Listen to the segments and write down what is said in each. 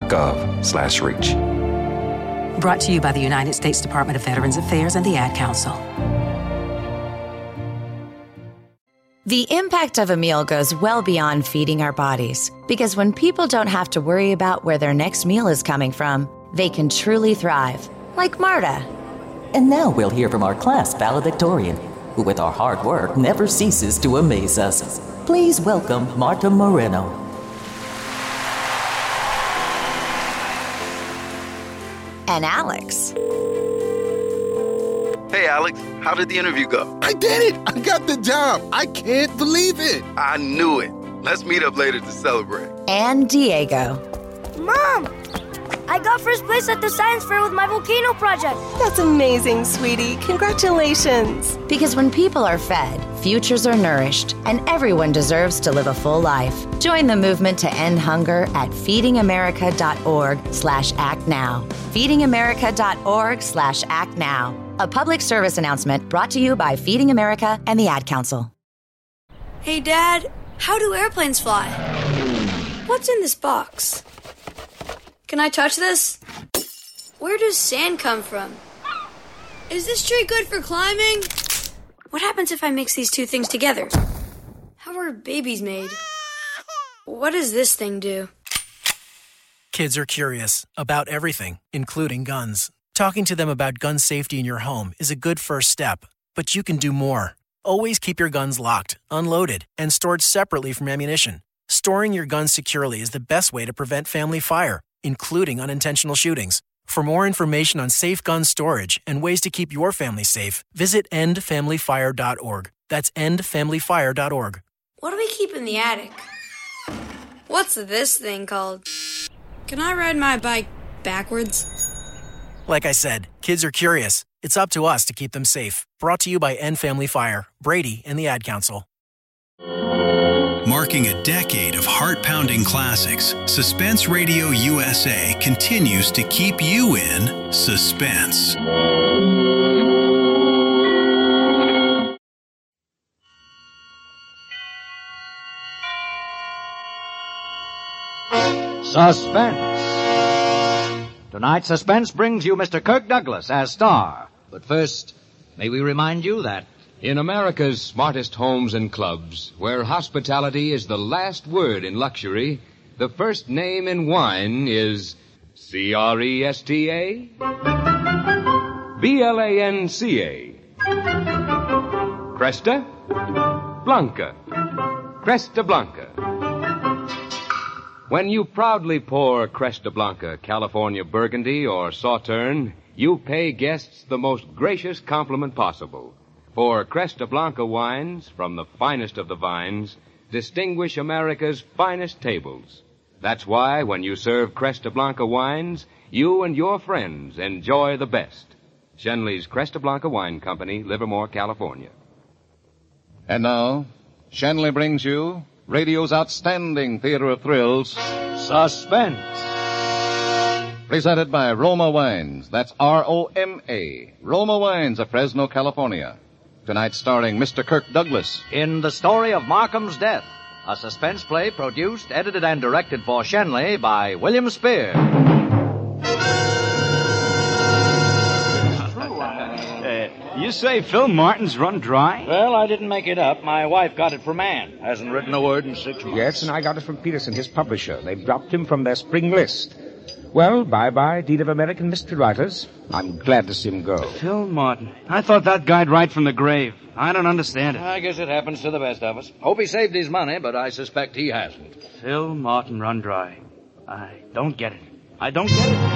ms.gov/reach. Brought to you by the United States Department of Veterans Affairs and the Ad Council. The impact of a meal goes well beyond feeding our bodies, because when people don't have to worry about where their next meal is coming from, they can truly thrive, like Marta. And now we'll hear from our class valedictorian, who with our hard work never ceases to amaze us. Please welcome Marta Moreno. And Alex. Hey, Alex, how did the interview go? I did it! I got the job! I can't believe it! I knew it. Let's meet up later to celebrate. And Diego. Mom! I got first place at the science fair with my volcano project. That's amazing, sweetie. Congratulations. Because when people are fed, futures are nourished, and everyone deserves to live a full life. Join the movement to end hunger at feedingamerica.org/actnow. feedingamerica.org/actnow. A public service announcement brought to you by Feeding America and the Ad Council. Hey, Dad, how do airplanes fly? What's in this box? Can I touch this? Where does sand come from? Is this tree good for climbing? What happens if I mix these two things together? How are babies made? What does this thing do? Kids are curious about everything, including guns. Talking to them about gun safety in your home is a good first step, but you can do more. Always keep your guns locked, unloaded, and stored separately from ammunition. Storing your guns securely is the best way to prevent family fire, including unintentional shootings. For more information on safe gun storage and ways to keep your family safe, visit endfamilyfire.org. That's endfamilyfire.org. What do we keep in the attic? What's this thing called? Can I ride my bike backwards? Like I said, kids are curious. It's up to us to keep them safe. Brought to you by End Family Fire, Brady, and the Ad Council. Marking a decade of heart-pounding classics, Suspense Radio USA continues to keep you in suspense. Suspense. Tonight, Suspense brings you Mr. Kirk Douglas as star. But first, may we remind you that in America's smartest homes and clubs, where hospitality is the last word in luxury, the first name in wine is Cresta? Blanca. Cresta? Blanca. Cresta Blanca. When you proudly pour Cresta Blanca, California Burgundy, or Sauterne, you pay guests the most gracious compliment possible. For Cresta Blanca wines, from the finest of the vines, distinguish America's finest tables. That's why when you serve Cresta Blanca wines, you and your friends enjoy the best. Schenley's Cresta Blanca Wine Company, Livermore, California. And now, Schenley brings you radio's outstanding theater of thrills, Suspense. Presented by Roma Wines. That's R-O-M-A. Roma Wines of Fresno, California. Tonight starring Mr. Kirk Douglas. In The Story of Markham's Death, a suspense play produced, edited, and directed for Schenley by William Spear. You say Phil Martin's run dry? Well, I didn't make it up. My wife got it from Ann. Hasn't written a word in 6 months. Yes, and I got it from Peterson, his publisher. They've dropped him from their spring list. Well, bye-bye, Deed of American Mystery Writers. I'm glad to see him go. Phil Martin. I thought that guy'd write from the grave. I don't understand it. I guess it happens to the best of us. Hope he saved his money, but I suspect he hasn't. Phil Martin run dry. I don't get it. I don't get it.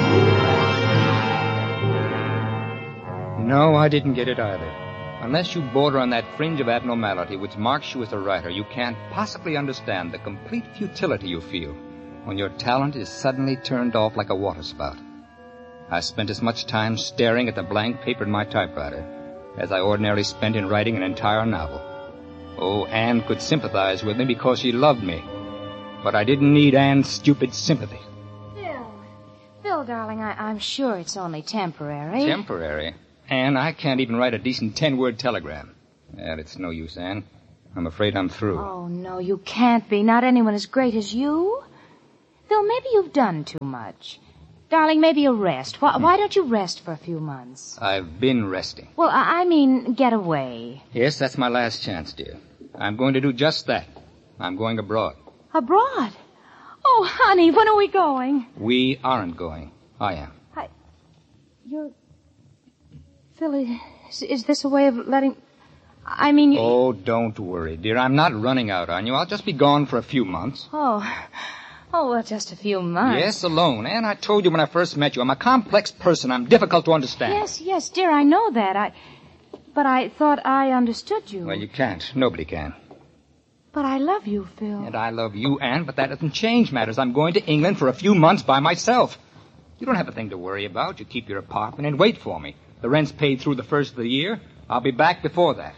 No, I didn't get it either. Unless you border on that fringe of abnormality which marks you as a writer, you can't possibly understand the complete futility you feel when your talent is suddenly turned off like a waterspout. I spent as much time staring at the blank paper in my typewriter as I ordinarily spent in writing an entire novel. Oh, Anne could sympathize with me because she loved me. But I didn't need Anne's stupid sympathy. Phil, darling, I'm sure it's only temporary. Temporary? Anne, I can't even write a decent 10-word telegram. Well, it's no use, Anne. I'm afraid I'm through. Oh, no, you can't be. Not anyone as great as you. Phil, maybe you've done too much. Darling, maybe a rest. Why don't you rest for a few months? I've been resting. Well, I mean, get away. Yes, that's my last chance, dear. I'm going to do just that. I'm going abroad. Abroad? Oh, honey, when are we going? We aren't going. I am. Phil, is this a way of letting... I mean... Oh, don't worry, dear. I'm not running out on you. I'll just be gone for a few months. Oh, well, just a few months. Yes, alone. And I told you when I first met you, I'm a complex person. I'm difficult to understand. Yes, dear, I know that. But I thought I understood you. Well, you can't. Nobody can. But I love you, Phil. And I love you, Anne, but that doesn't change matters. I'm going to England for a few months by myself. You don't have a thing to worry about. You keep your apartment and wait for me. The rent's paid through the first of the year. I'll be back before that.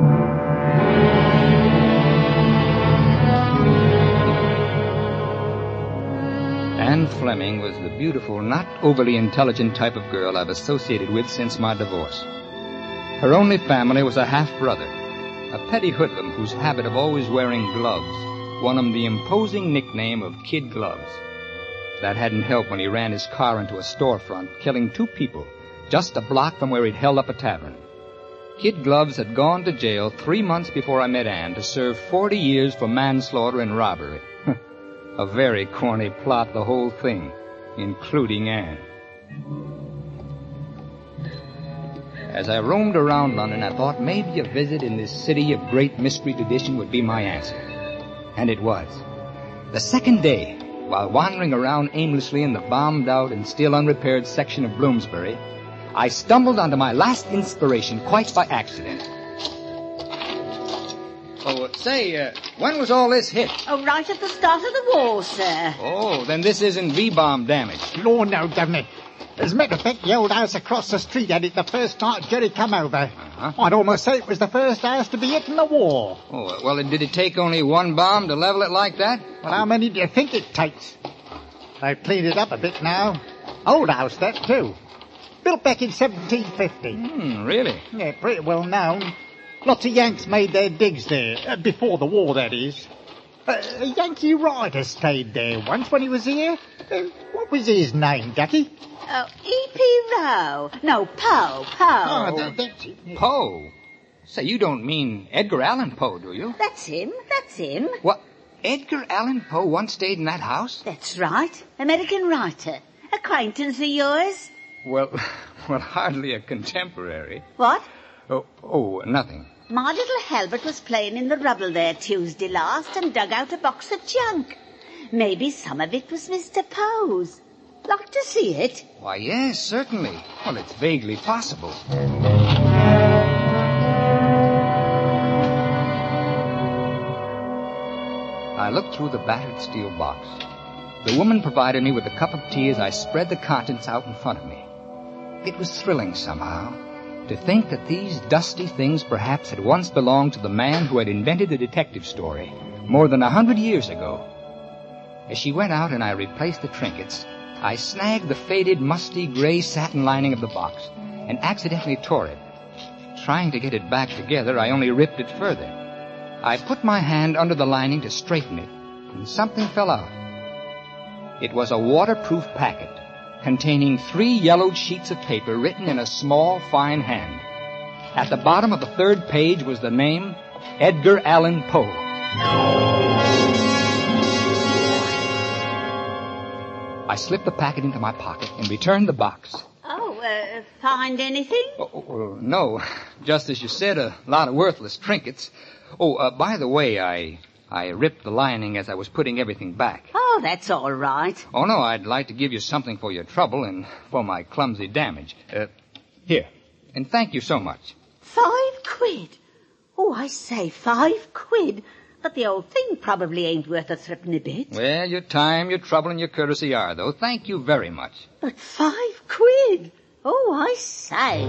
Anne Fleming was the beautiful, not overly intelligent type of girl I've associated with since my divorce. Her only family was a half-brother, a petty hoodlum whose habit of always wearing gloves won him the imposing nickname of Kid Gloves. That hadn't helped when he ran his car into a storefront, killing 2 people, just a block from where he'd held up a tavern. Kid Gloves had gone to jail 3 months before I met Anne to serve 40 years for manslaughter and robbery. A very corny plot, the whole thing, including Anne. As I roamed around London, I thought maybe a visit in this city of great mystery tradition would be my answer. And it was. The second day, while wandering around aimlessly in the bombed-out and still unrepaired section of Bloomsbury, I stumbled onto my last inspiration quite by accident. Oh, say, when was all this hit? Oh, right at the start of the war, sir. Oh, then this isn't V-bomb damage. Lord, no, Governor. As a matter of fact, the old house across the street had it the first night Jerry come over. Uh-huh. I'd almost say it was the first house to be hit in the war. Oh, well, did it take only one bomb to level it like that? Well, how many do you think it takes? They've cleaned it up a bit now. Old house, that, too. Built back in 1750. Really? Yeah, pretty well known. Lots of Yanks made their digs there, before the war, that is. A Yankee writer stayed there once when he was here. What was his name, Ducky? Oh, E.P. Rowe. No, Poe. Oh, that's it. Poe? Say, you don't mean Edgar Allan Poe, do you? That's him. What? Edgar Allan Poe once stayed in that house? That's right. American writer. Acquaintance of yours? Well, hardly a contemporary. What? Oh, nothing. My little Halbert was playing in the rubble there Tuesday last and dug out a box of junk. Maybe some of it was Mr. Poe's. Like to see it? Why, yes, certainly. Well, it's vaguely possible. I looked through the battered steel box. The woman provided me with a cup of tea as I spread the contents out in front of me. It was thrilling somehow to think that these dusty things perhaps had once belonged to the man who had invented the detective story more than 100 years ago. As she went out and I replaced the trinkets, I snagged the faded, musty gray satin lining of the box and accidentally tore it. Trying to get it back together, I only ripped it further. I put my hand under the lining to straighten it, and something fell out. It was a waterproof packet containing 3 yellowed sheets of paper written in a small, fine hand. At the bottom of the 3rd page was the name Edgar Allan Poe. I slipped the packet into my pocket and returned the box. Oh, find anything? No. Just as you said, a lot of worthless trinkets. By the way, I ripped the lining as I was putting everything back. Oh, that's all right. Oh, no, I'd like to give you something for your trouble and for my clumsy damage. Here. And thank you so much. 5 quid? Oh, I say, 5 quid. But the old thing probably ain't worth a threepenny bit. Well, your time, your trouble, and your courtesy are, though. Thank you very much. But 5 quid? Oh, I say.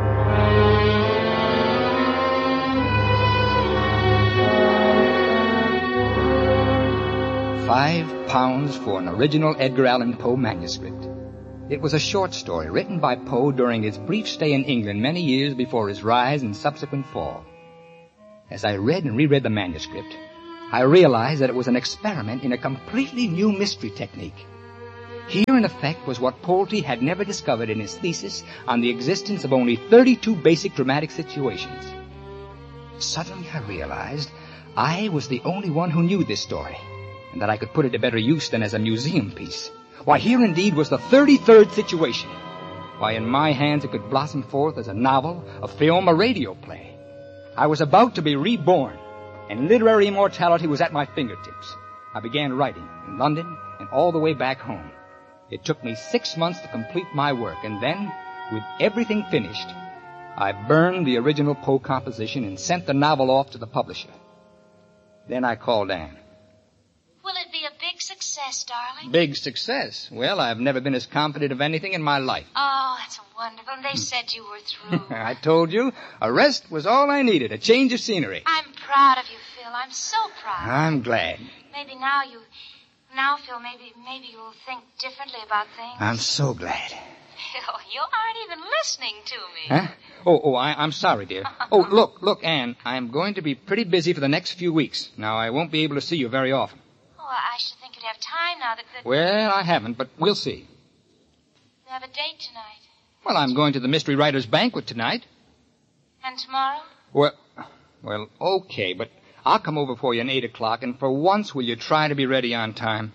£5 for an original Edgar Allan Poe manuscript. It was a short story written by Poe during his brief stay in England many years before his rise and subsequent fall. As I read and reread the manuscript, I realized that it was an experiment in a completely new mystery technique. Here, in effect, was what Polty had never discovered in his thesis on the existence of only 32 basic dramatic situations. Suddenly, I realized I was the only one who knew this story, and that I could put it to better use than as a museum piece. Why, here indeed was the 33rd situation. Why, in my hands it could blossom forth as a novel, a film, a radio play. I was about to be reborn, and literary immortality was at my fingertips. I began writing in London and all the way back home. It took me 6 months to complete my work, and then, with everything finished, I burned the original Poe composition and sent the novel off to the publisher. Then I called Anne. Will it be a big success, darling? Big success? Well, I've never been as confident of anything in my life. Oh, that's wonderful. They said you were through. I told you, a rest was all I needed, a change of scenery. I'm proud of you, Phil. I'm so proud. I'm glad. Maybe now, Phil, maybe you'll think differently about things. I'm so glad. Phil, you aren't even listening to me. Huh? I'm sorry, dear. Look, Anne, I'm going to be pretty busy for the next few weeks. Now, I won't be able to see you very often. Oh, I should think you'd have time now that... Well, I haven't, but we'll see. You have a date tonight. Well, I'm going to the Mystery Writers' Banquet tonight. And tomorrow? Well, okay, but I'll come over for you at 8 o'clock, and for once, will you try to be ready on time?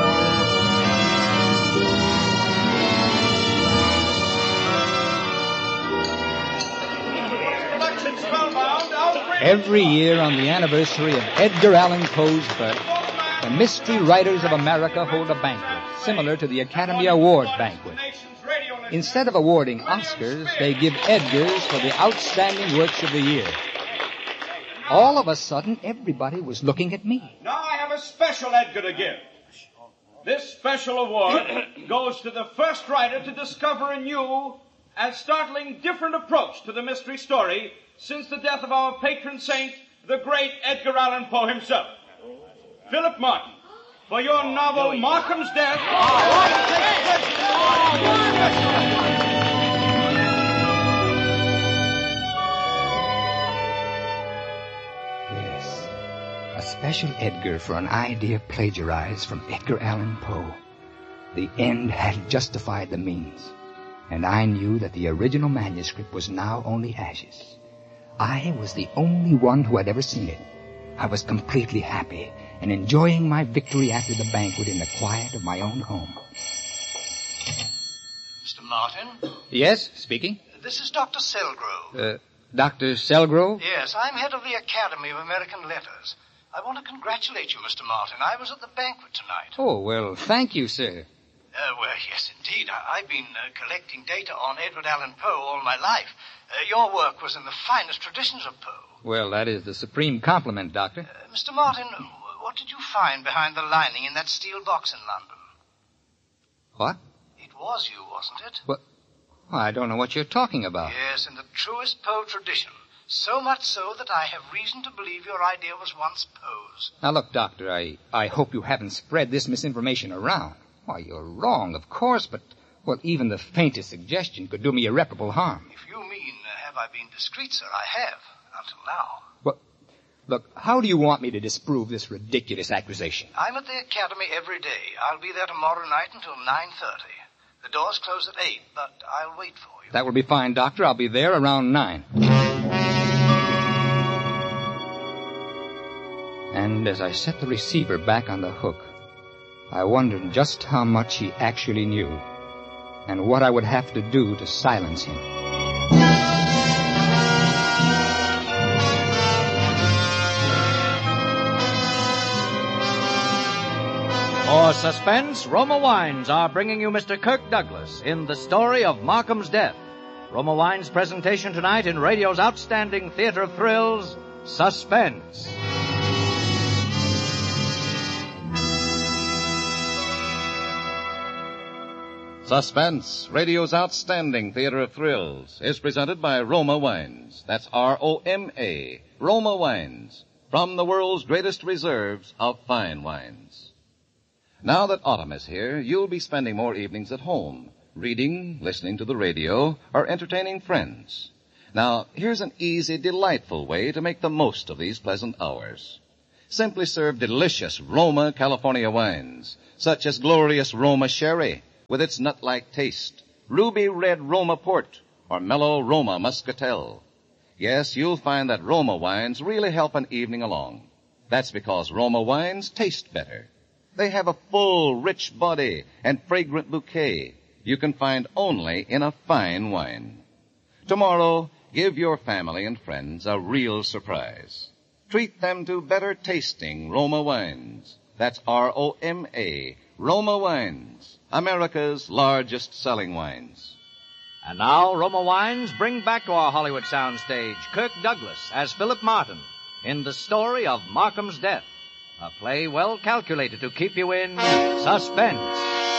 Every year on the anniversary of Edgar Allan Poe's birth, the Mystery Writers of America hold a banquet, similar to the Academy Award banquet. Instead of awarding Oscars, they give Edgars for the outstanding works of the year. All of a sudden, everybody was looking at me. Now I have a special Edgar to give. This special award goes to the first writer to discover a new and startling different approach to the mystery story since the death of our patron saint, the great Edgar Allan Poe himself. Philip Martin, for your novel Markham's Death. Yes, a special Edgar for an idea plagiarized from Edgar Allan Poe. The end had justified the means, and I knew that the original manuscript was now only ashes. I was the only one who had ever seen it. I was completely happy and enjoying my victory after the banquet in the quiet of my own home. Mr. Martin? Yes, speaking. This is Dr. Selgrove. Dr. Selgrove? Yes, I'm head of the Academy of American Letters. I want to congratulate you, Mr. Martin. I was at the banquet tonight. Oh, well, thank you, sir. Well, yes, indeed. I've been collecting data on Edward Allan Poe all my life. Your work was in the finest traditions of Poe. Well, that is the supreme compliment, Doctor. Mr. Martin, what did you find behind the lining in that steel box in London? What? It was you, wasn't it? What? I don't know what you're talking about. Yes, in the truest Poe tradition. So much so that I have reason to believe your idea was once Poe's. Now, look, Doctor, I hope you haven't spread this misinformation around. Why, you're wrong, of course, but, well, even the faintest suggestion could do me irreparable harm. If you mean, have I been discreet, sir, I have, until now. Well, look, how do you want me to disprove this ridiculous accusation? I'm at the Academy every day. I'll be there tomorrow night until 9:30. The doors close at 8, but I'll wait for you. That will be fine, Doctor. I'll be there around 9. And as I set the receiver back on the hook, I wondered just how much he actually knew and what I would have to do to silence him. For suspense, Roma Wines are bringing you Mr. Kirk Douglas in the story of Markham's Death. Roma Wines' presentation tonight in radio's outstanding theater of thrills, Suspense. Suspense, radio's outstanding theater of thrills, is presented by Roma Wines. That's R-O-M-A, Roma Wines, from the world's greatest reserves of fine wines. Now that autumn is here, you'll be spending more evenings at home, reading, listening to the radio, or entertaining friends. Now, here's an easy, delightful way to make the most of these pleasant hours. Simply serve delicious Roma California wines, such as glorious Roma Sherry, with its nut-like taste, ruby red Roma Port, or mellow Roma Muscatel. Yes, you'll find that Roma wines really help an evening along. That's because Roma wines taste better. They have a full, rich body and fragrant bouquet you can find only in a fine wine. Tomorrow, give your family and friends a real surprise. Treat them to better tasting Roma wines. That's R-O-M-A, Roma Wines, America's largest selling wines. And now, Roma Wines bring back to our Hollywood soundstage Kirk Douglas as Philip Martin in The Story of Markham's Death, a play well calculated to keep you in suspense.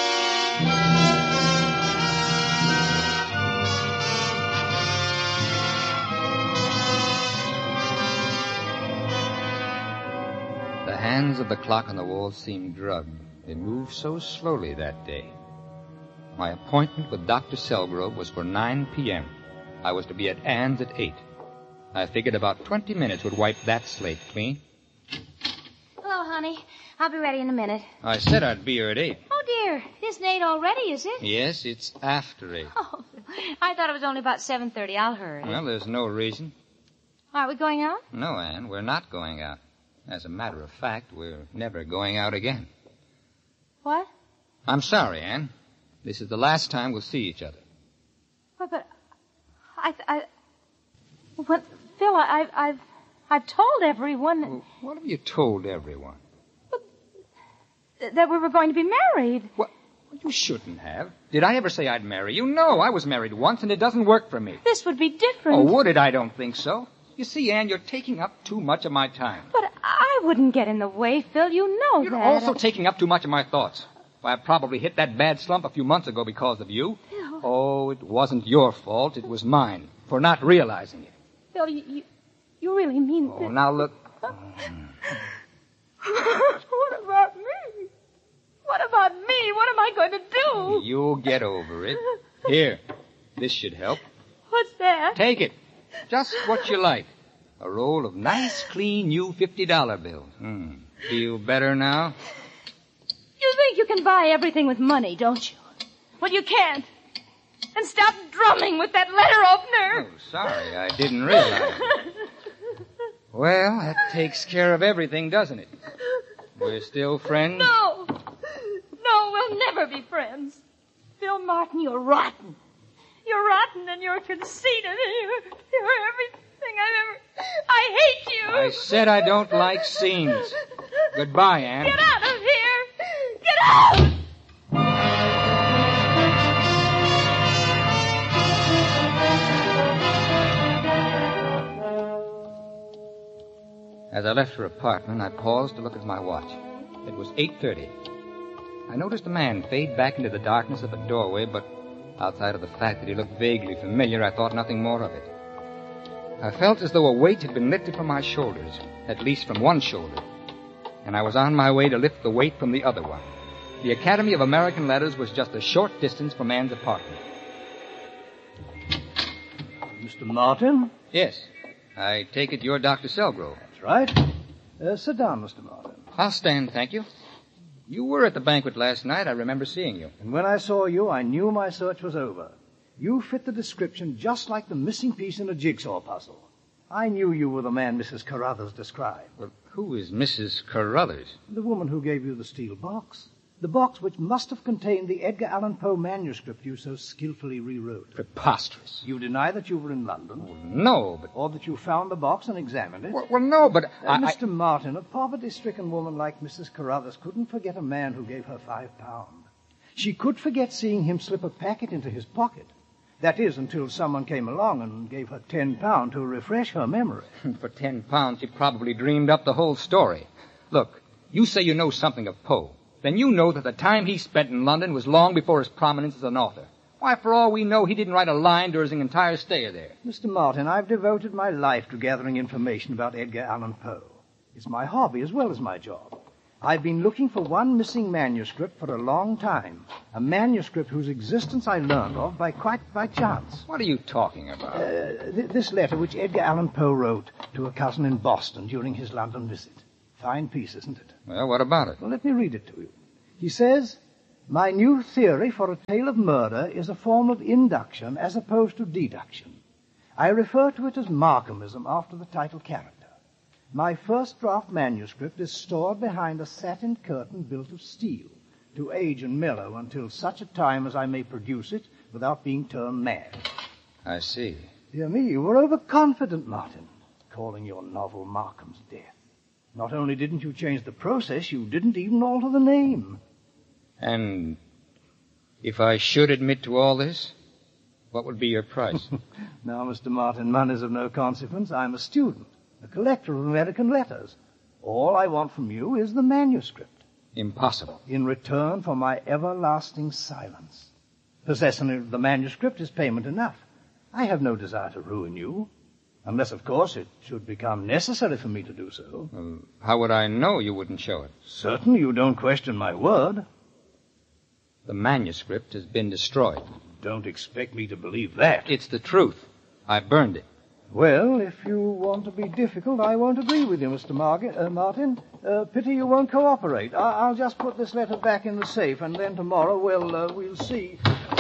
The hands of the clock on the wall seemed drugged. They moved so slowly that day. My appointment with Dr. Selgrove was for 9 p.m. I was to be at Ann's at 8. I figured about 20 minutes would wipe that slate clean. Hello, honey. I'll be ready in a minute. I said I'd be here at 8. Oh, dear. It isn't 8 already, is it? Yes, it's after 8. Oh, I thought it was only about 7:30. I'll hurry. Well, there's no reason. Are we going out? No, Ann, we're not going out. As a matter of fact, we're never going out again. What? I'm sorry, Ann. This is the last time we'll see each other. Well, but Well, Phil, I've told everyone. Well, what have you told everyone? That we were going to be married. What? You shouldn't have. Did I ever say I'd marry you? No, I was married once, and it doesn't work for me. This would be different. Oh, would it? I don't think so. You see, Ann, you're taking up too much of my time. But I wouldn't get in the way, Phil. You know You're that. You're also taking up too much of my thoughts. Why, I probably hit that bad slump a few months ago because of you. Phil. Oh, it wasn't your fault. It was mine for not realizing it. Phil, you really mean Oh, now look. What about me? What about me? What am I going to do? You'll get over it. Here, this should help. What's that? Take it. Just what you like. A roll of nice, clean, new $50 bills. Feel better now? You think you can buy everything with money, don't you? Well, you can't. And stop drumming with that letter opener. Oh, sorry, I didn't realize. Well, that takes care of everything, doesn't it? We're still friends? No, we'll never be friends. Phil Martin, you're rotten. You're rotten and you're conceited and you're everything I hate you. I said I don't like scenes. Goodbye, Ann. Get out of here. Get out. As I left her apartment, I paused to look at my watch. It was 8:30. I noticed a man fade back into the darkness of the doorway, but outside of the fact that he looked vaguely familiar, I thought nothing more of it. I felt as though a weight had been lifted from my shoulders, at least from one shoulder, and I was on my way to lift the weight from the other one. The Academy of American Letters was just a short distance from Ann's apartment. Mr. Martin? Yes. I take it you're Dr. Selgrove. That's right. Sit down, Mr. Martin. I'll stand, thank you. You were at the banquet last night. I remember seeing you. And when I saw you, I knew my search was over. You fit the description just like the missing piece in a jigsaw puzzle. I knew you were the man Mrs. Carruthers described. Well, who is Mrs. Carruthers? The woman who gave you the steel box. The box which must have contained the Edgar Allan Poe manuscript you so skillfully rewrote. Preposterous. You deny that you were in London? Well, no, but... Or that you found the box and examined it? Well, no, but Mr. Martin, a poverty-stricken woman like Mrs. Carruthers couldn't forget a man who gave her £5. She could forget seeing him slip a packet into his pocket. That is, until someone came along and gave her £10 to refresh her memory. For £10, she probably dreamed up the whole story. Look, you say you know something of Poe. Then you know that the time he spent in London was long before his prominence as an author. Why, for all we know, he didn't write a line during his entire stay there. Mr. Martin, I've devoted my life to gathering information about Edgar Allan Poe. It's my hobby as well as my job. I've been looking for one missing manuscript for a long time. A manuscript whose existence I learned of quite by chance. What are you talking about? This letter which Edgar Allan Poe wrote to a cousin in Boston during his London visit. Fine piece, isn't it? Well, what about it? Well, let me read it to you. He says, "My new theory for a tale of murder is a form of induction as opposed to deduction. I refer to it as Markhamism after the title character. My first draft manuscript is stored behind a satin curtain built of steel to age and mellow until such a time as I may produce it without being turned mad." I see. Dear me, you were overconfident, Martin, calling your novel Markham's Death. Not only didn't you change the process, you didn't even alter the name. And if I should admit to all this, what would be your price? Now, Mr. Martin, money's of no consequence. I'm a student, a collector of American letters. All I want from you is the manuscript. Impossible. In return for my everlasting silence. Possession of the manuscript is payment enough. I have no desire to ruin you. Unless, of course, it should become necessary for me to do so. How would I know you wouldn't show it? Certainly you don't question my word. The manuscript has been destroyed. Don't expect me to believe that. It's the truth. I burned it. Well, if you want to be difficult, I won't agree with you, Mr. Martin. Pity you won't cooperate. I'll just put this letter back in the safe, and then tomorrow we'll see.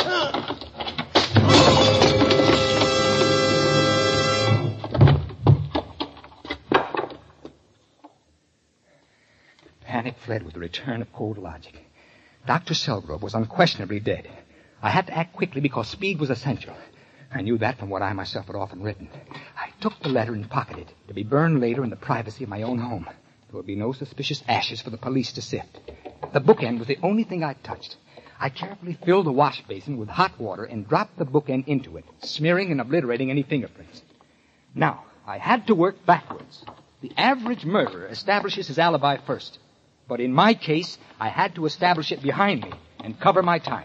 Panic fled with the return of cold logic. Dr. Selgrove was unquestionably dead. I had to act quickly because speed was essential. I knew that from what I myself had often written. I took the letter and pocketed it to be burned later in the privacy of my own home. There would be no suspicious ashes for the police to sift. The bookend was the only thing I touched. I carefully filled the wash basin with hot water and dropped the bookend into it, smearing and obliterating any fingerprints. Now, I had to work backwards. The average murderer establishes his alibi first. But in my case, I had to establish it behind me and cover my time.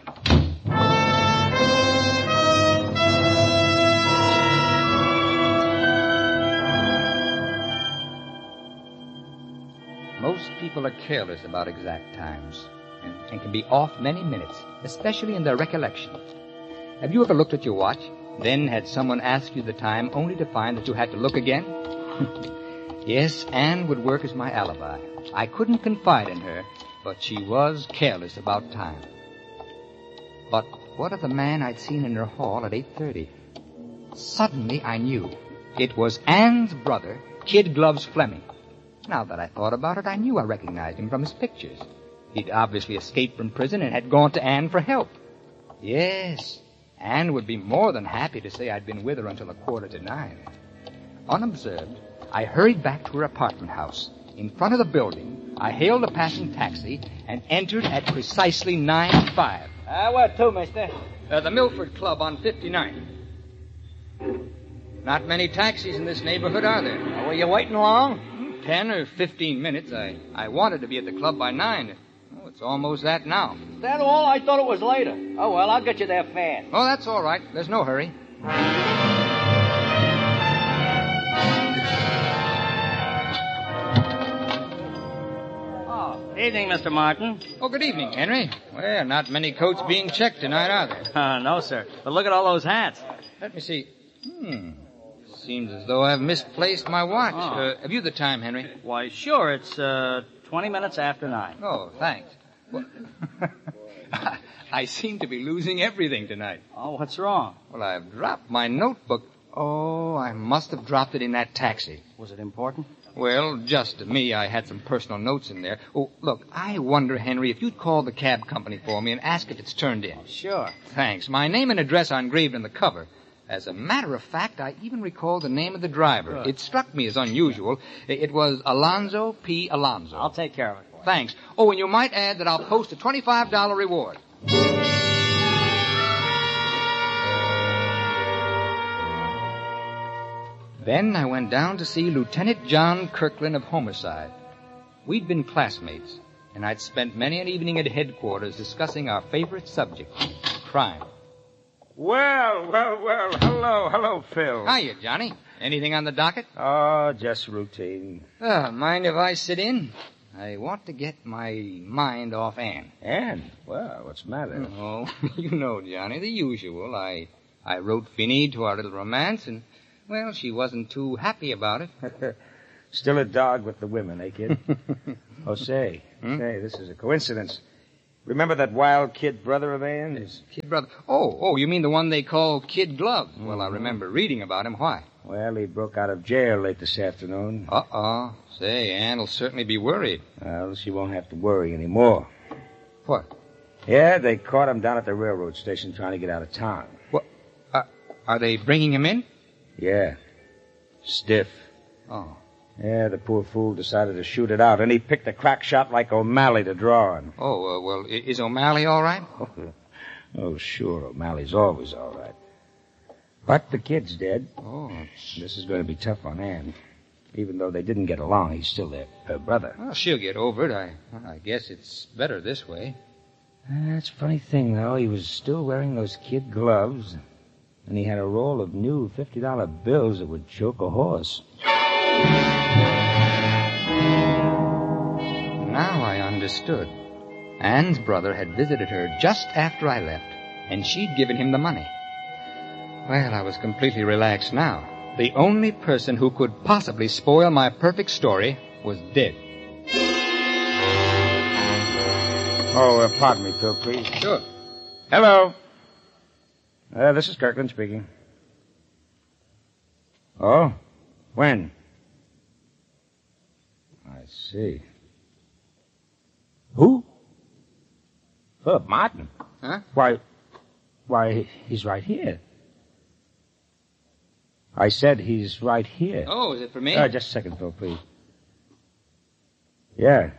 Most people are careless about exact times and can be off many minutes, especially in their recollection. Have you ever looked at your watch, then had someone ask you the time only to find that you had to look again? Yes, Anne would work as my alibi. I couldn't confide in her, but she was careless about time. But what of the man I'd seen in her hall at 8:30? Suddenly I knew. It was Anne's brother, Kid Gloves Fleming. Now that I thought about it, I knew I recognized him from his pictures. He'd obviously escaped from prison and had gone to Anne for help. Yes, Anne would be more than happy to say I'd been with her until 8:45. Unobserved, I hurried back to her apartment house. In front of the building, I hailed a passing taxi and entered at precisely 9:05. Where to, mister? The Milford Club on 59. Not many taxis in this neighborhood, are there? Were you waiting long? 10 or 15 minutes. I wanted to be at the club by 9. Oh, it's almost that now. Is that all? I thought it was later. Oh, well, I'll get you there fast. Oh, that's all right. There's no hurry. Evening, Mr. Martin. Oh, good evening, Henry. Well, not many coats being checked tonight, are there? No, sir. But look at all those hats. Let me see. Seems as though I've misplaced my watch. Have you the time, Henry? Why, sure. It's 20 minutes after 9. Oh, thanks. Well, I seem to be losing everything tonight. Oh, what's wrong? Well, I've dropped my notebook. Oh, I must have dropped it in that taxi. Was it important? Well, just to me, I had some personal notes in there. Oh, look, I wonder, Henry, if you'd call the cab company for me and ask if it's turned in. Sure. Thanks. My name and address are engraved on the cover. As a matter of fact, I even recall the name of the driver. Good. It struck me as unusual. It was Alonzo P. Alonzo. I'll take care of it for you. Thanks. Oh, and you might add that I'll post a $25 reward. Then I went down to see Lieutenant John Kirkland of Homicide. We'd been classmates, and I'd spent many an evening at headquarters discussing our favorite subject, crime. Well, hello, Phil. Hiya, Johnny. Anything on the docket? Oh, just routine. Mind if I sit in? I want to get my mind off Anne. Anne? Well, what's the matter? Oh, you know, Johnny, the usual. I wrote Finny to our little romance, and, well, she wasn't too happy about it. Still a dog with the women, eh, kid? Oh, say, this is a coincidence. Remember that wild kid brother of Ann's? Kid brother? Oh, you mean the one they call Kid Glove? Mm-hmm. Well, I remember reading about him. Why? Well, he broke out of jail late this afternoon. Uh-oh. Say, Ann will certainly be worried. Well, she won't have to worry anymore. What? Yeah, they caught him down at the railroad station trying to get out of town. What? Are they bringing him in? Yeah. Stiff. Oh. Yeah, the poor fool decided to shoot it out, and he picked a crack shot like O'Malley to draw on. Oh, well, is O'Malley all right? Oh, sure, O'Malley's always all right. But the kid's dead. Oh. This is going to be tough on Ann. Even though they didn't get along, he's still her brother. Well, she'll get over it. I guess it's better this way. That's a funny thing, though. He was still wearing those kid gloves, and he had a roll of new $50 bills that would choke a horse. Now I understood. Ann's brother had visited her just after I left, and she'd given him the money. Well, I was completely relaxed now. The only person who could possibly spoil my perfect story was dead. Oh, pardon me, Phil, please. Sure. Hello. This is Kirkland speaking. Oh? When? I see. Who? Philip Martin? Huh? Why, he's right here. I said he's right here. Oh, is it for me? Just a second, Phil, please. Yeah.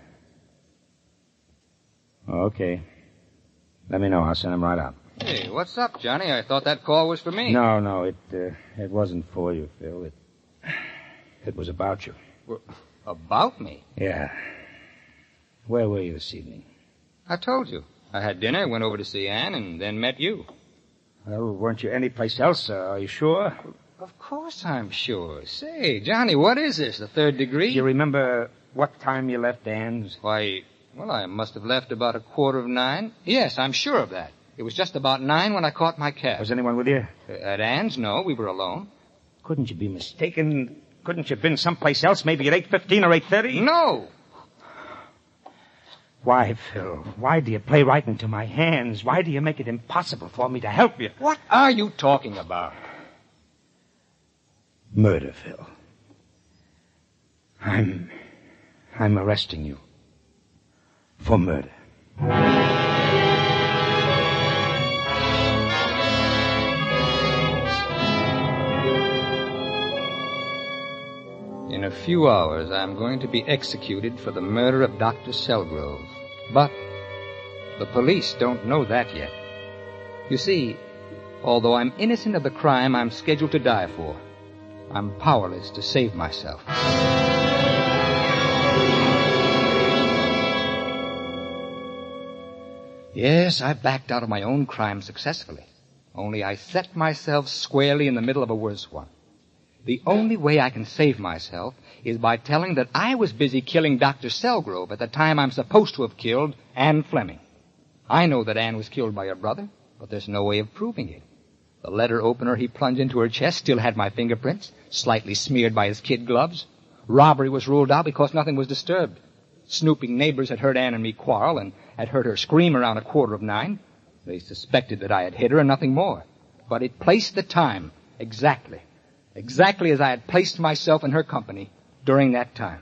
Okay. Let me know. I'll send him right out. Hey, what's up, Johnny? I thought that call was for me. No, it wasn't for you, Phil. It was about you. Well, about me? Yeah. Where were you this evening? I told you. I had dinner, went over to see Ann, and then met you. Well, weren't you anyplace else? Are you sure? Of course I'm sure. Say, Johnny, what is this, the third degree? Do you remember what time you left Ann's? Why, well, I must have left about 9:15. Yes, I'm sure of that. It was just about 9 when I caught my cab. Was anyone with you? At Ann's, no. We were alone. Couldn't you be mistaken? Couldn't you have been someplace else, maybe at 8:15 or 8:30? No. Why, Phil? Why do you play right into my hands? Why do you make it impossible for me to help you? What are you talking about? Murder, Phil. I'm arresting you. For murder. In a few hours, I'm going to be executed for the murder of Dr. Selgrove. But the police don't know that yet. You see, although I'm innocent of the crime I'm scheduled to die for, I'm powerless to save myself. Yes, I backed out of my own crime successfully. Only I set myself squarely in the middle of a worse one. The only way I can save myself is by telling that I was busy killing Dr. Selgrove at the time I'm supposed to have killed Ann Fleming. I know that Ann was killed by her brother, but there's no way of proving it. The letter opener he plunged into her chest still had my fingerprints, slightly smeared by his kid gloves. Robbery was ruled out because nothing was disturbed. Snooping neighbors had heard Ann and me quarrel and had heard her scream around 9:15. They suspected that I had hit her and nothing more. But it placed the time exactly as I had placed myself in her company during that time.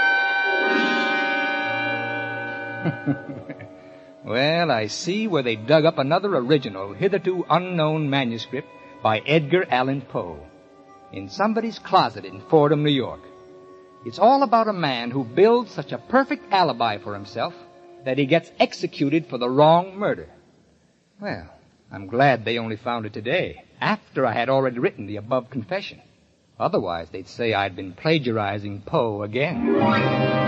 Well, I see where they dug up another original, hitherto unknown manuscript by Edgar Allan Poe in somebody's closet in Fordham, New York. It's all about a man who builds such a perfect alibi for himself that he gets executed for the wrong murder. Well, I'm glad they only found it today, after I had already written the above confession. Otherwise, they'd say I'd been plagiarizing Poe again.